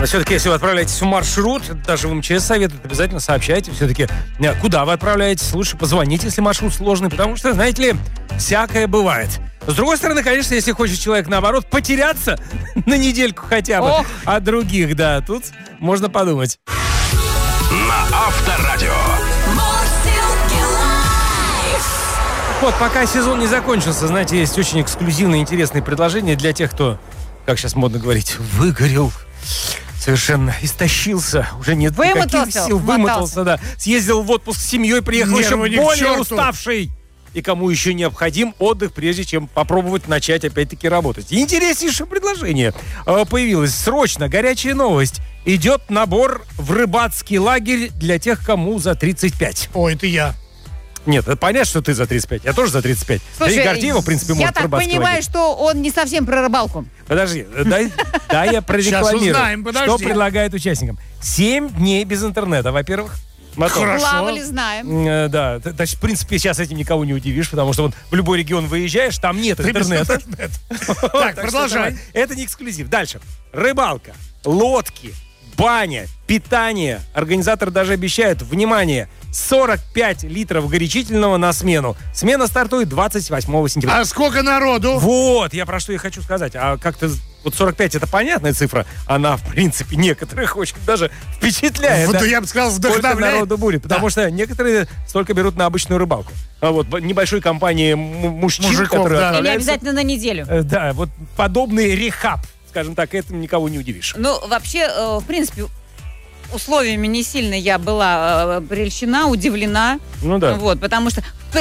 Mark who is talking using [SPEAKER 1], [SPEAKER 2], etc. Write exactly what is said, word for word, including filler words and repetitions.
[SPEAKER 1] Все-таки, если вы отправляетесь в маршрут, даже в МЧС советуют, обязательно сообщайте все-таки, куда вы отправляетесь. Лучше позвоните, если маршрут сложный, потому что, знаете ли, всякое бывает. С другой стороны, конечно, если хочет человек, наоборот, потеряться на недельку хотя бы Ох. от других, да, тут можно подумать.
[SPEAKER 2] На Авторадио.
[SPEAKER 1] Вот, пока сезон не закончился, знаете, есть очень эксклюзивные, интересные предложения для тех, кто, как сейчас модно говорить, выгорел, совершенно истощился, уже нет
[SPEAKER 3] вымотался,
[SPEAKER 1] никаких сил, вымотался, да. Съездил в отпуск с семьей, приехал Нервы еще более уставший. И кому еще необходим отдых, прежде чем попробовать начать опять-таки работать. Интереснейшее предложение появилось. Срочно, горячая новость. Идет набор в рыбацкий лагерь для тех, кому за тридцать пять.
[SPEAKER 4] О, это я.
[SPEAKER 1] Нет, это понятно, что ты за тридцать пять. Я тоже за тридцать пять.
[SPEAKER 3] Слушай,
[SPEAKER 1] да и Гордеева, в принципе, может
[SPEAKER 3] я так понимаю,
[SPEAKER 1] лагерь.
[SPEAKER 3] что он не совсем про рыбалку.
[SPEAKER 1] Подожди, дай, дай я прорекламирую,
[SPEAKER 4] узнаем,
[SPEAKER 1] что предлагает участникам. Семь дней без интернета, во-первых.
[SPEAKER 3] Хорошо. Плавали, знаем.
[SPEAKER 1] Э, да, значит, в принципе, сейчас этим никого не удивишь, потому что вот в любой регион выезжаешь, там нет интернета.
[SPEAKER 4] Так, продолжай.
[SPEAKER 1] Это не эксклюзив. Дальше. Рыбалка, лодки, баня, питание. Организатор даже обещает, внимание, сорок пять литров горячительного на смену. Смена стартует двадцать восьмого сентября.
[SPEAKER 4] А сколько народу?
[SPEAKER 1] Вот, я про что и хочу сказать. А как-то вот сорок пять это понятная цифра. Она, в принципе, некоторых очень даже впечатляет.
[SPEAKER 4] Вот
[SPEAKER 1] да?
[SPEAKER 4] я бы сказал, вдохновляет.
[SPEAKER 1] Сколько народу будет. Потому да. что некоторые столько берут на обычную рыбалку. А вот небольшой компании мужчин,
[SPEAKER 4] Мужиков,
[SPEAKER 1] которые
[SPEAKER 4] да.
[SPEAKER 3] Или обязательно на неделю.
[SPEAKER 1] Да, вот подобный рехаб, скажем так, этим никого не удивишь.
[SPEAKER 3] Ну, вообще, э, в принципе, условиями не сильно я была э, прельщена, удивлена.
[SPEAKER 1] Ну да.
[SPEAKER 3] Вот, потому что,